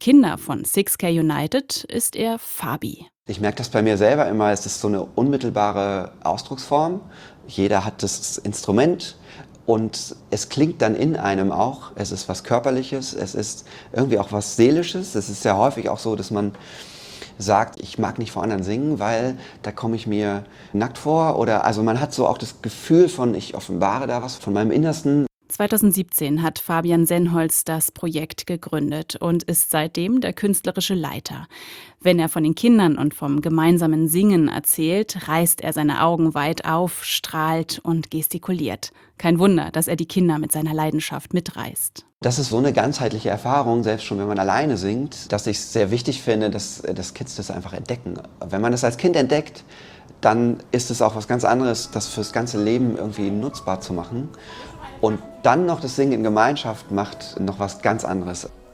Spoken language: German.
Kinder von 6K United ist er Fabi. Ich merke das bei mir selber immer, es ist so eine unmittelbare Ausdrucksform. Jeder hat das Instrument und es klingt dann in einem auch. Es ist was Körperliches, es ist irgendwie auch was Seelisches. Es ist sehr häufig auch so, dass man sagt, ich mag nicht vor anderen singen, weil da komme ich mir nackt vor. Oder also man hat so auch das Gefühl von, ich offenbare da was von meinem Innersten. 2017 hat Fabian Sennholz das Projekt gegründet und ist seitdem der künstlerische Leiter. Wenn er von den Kindern und vom gemeinsamen Singen erzählt, reißt er seine Augen weit auf, strahlt und gestikuliert. Kein Wunder, dass er die Kinder mit seiner Leidenschaft mitreißt. Das ist so eine ganzheitliche Erfahrung, selbst schon wenn man alleine singt, dass ich es sehr wichtig finde, dass Kids das einfach entdecken. Wenn man das als Kind entdeckt, dann ist es auch was ganz anderes, das fürs ganze Leben irgendwie nutzbar zu machen. Und dann noch das Singen in Gemeinschaft macht noch was ganz anderes.